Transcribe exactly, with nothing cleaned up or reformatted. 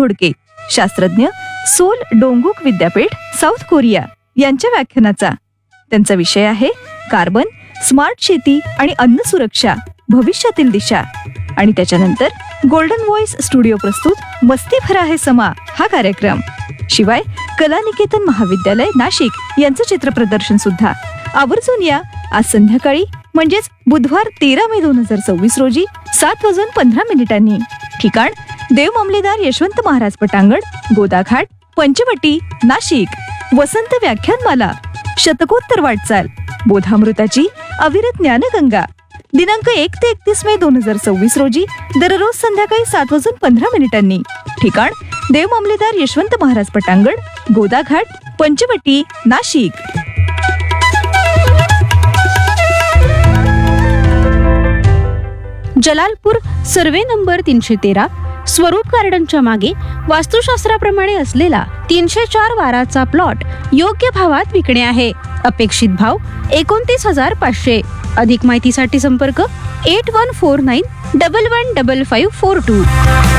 घोडके, शास्त्रज्ञ, सोल डोंगुक विद्यापीठ, south Korea यांच्या व्याख्यानाचा. त्यांचा विषय आहे कार्बन, स्मार्ट शेती आणि अन्न सुरक्षा, भविष्यातील दिशा. आणि त्याच्यानंतर गोल्डन व्हॉइस स्टुडिओ प्रस्तुत मस्ती भरा है समा हा कार्यक्रम. शिवाय कला निकेतन महाविद्यालय नाशिक यांचं चित्रप्रदर्शन सुद्धा. आवर्जून या आज संध्याकाळी म्हणजेच बुधवार तेरा मे दोन हजार सव्वीस रोजी सात वाजून पंधरा मिनिटांनी. ठिकाण देव मामलेदार यशवंत महाराज पटांगण, गोदाघाट, पंचवटी, नाशिक. वसंत व्याख्यानमाला, शतकोत्तर वाटचाल, बोधामृताची अविरत ज्ञानगंगा. दिनांक एक ते एकतीस मे दोन हजार सव्वीस रोजी दररोज संध्याकाळी सात वाजून पंधरा मिनिटांनी. ठिकाण देव मामलेदार यशवंत महाराज पटांगण, गोदाघाट, पंचवटी, नाशिक. जलालपूर सर्वे नंबर तीनशे तेरा, स्वरूप गार्डनच्या मागे वास्तुशास्त्राप्रमाणे असलेला तीनशे चार वाराचा प्लॉट योग्य भावात विकणे आहे. अपेक्षित भाव एकोणतीस हजार पाचशे. अधिक माहितीसाठी संपर्क eight one four nine double one double five four to.